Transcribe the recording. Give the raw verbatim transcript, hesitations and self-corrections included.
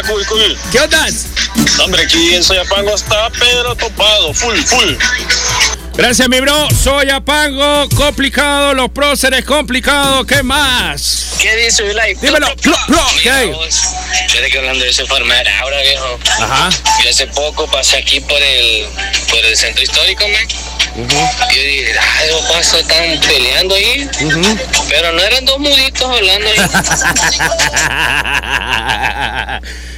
cool, cool. ¿Qué onda? Hombre, aquí en Soyapango está Pedro topado, full, full. Gracias, mi bro. Soyapango, complicado. Los próceres, complicado. ¿Qué más? ¿Qué dice Ulay? Dímelo. Plo, plo. ¿Qué? Fíjate que hablando de ese farmer ahora, viejo. Ajá. Yo hace poco pasé aquí por el, por el centro histórico, man. Uh-huh. Yo dije, ay, dos pasos están peleando ahí. Uh-huh. Pero no eran dos muditos hablando ahí.